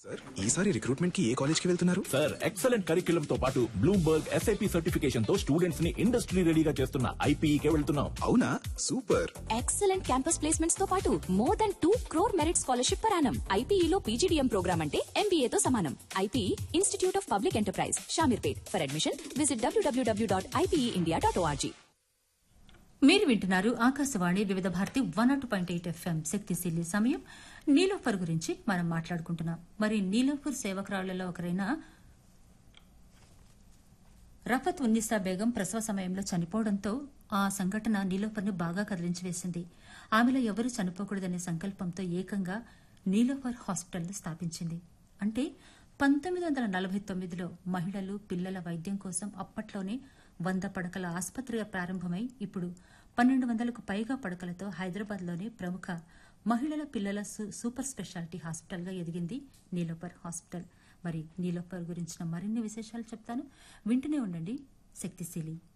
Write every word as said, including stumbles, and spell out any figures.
Sir ఈసారి recruitment కి ఏ college కి వెళ్తున్నారు? సార్ ఎక్సలెంట్ కరిక్యులం తో పాటు బ్లూంబర్గ్ ఎస్ఐపి సర్టిఫికేషన్ తో స్టూడెంట్స్ ని ఇండస్ట్రీ రెడీగా చేస్తున్న ఐపీఈకే వెళ్తున్నాం. అవునా, సూపర్. ఎక్సలెంట్ క్యాంపస్ ప్లేస్మెంట్స్ తో పాటు more than two crore merit scholarship per annum. ఐపీఈలో PGDM programme అంటే ఎంబీఏ తో సమానం. IPE institute of public enterprise, Shamirpet. For admission visit WWW dot IPE India dot ORG. మీరు వింటున్నారు ఆకాశవాణి వివిధ Bharati one not point eight FM శక్తిశీలి. సమయం నీలోఫర్ గురించి మనం మాట్లాడుకుంటున్నాం. మరి నీలోఫర్ సేవకురాళ్లలో ఒకరైన రఫత్ ఉన్నీసా బేగం ప్రసవ సమయంలో చనిపోవడంతో ఆ సంఘటన నీలోఫర్ను బాగా కదిలించివేసింది. ఆమెలో ఎవరూ చనిపోకూడదనే సంకల్పంతో ఏకంగా నీలోఫర్ హాస్పిటల్ స్థాపించింది. అంటే పంతొమ్మిది వందల నలభై తొమ్మిదిలో మహిళలు పిల్లల వైద్యం కోసం అప్పట్లోనే వంద పడకల ఆసుపత్రిగా ప్రారంభమై ఇప్పుడు పన్నెండు వందలకు పైగా పడకలతో హైదరాబాద్లోనే ప్రముఖ మహిళల పిల్లల సూపర్ స్పెషాలిటీ హాస్పిటల్గా ఎదిగింది నీలోఫర్ హాస్పిటల్. మరి నీలోఫర్ గురించిన మరిన్ని విశేషాలు చెప్తాను, వింటూనే ఉండండి శక్తిశీలి.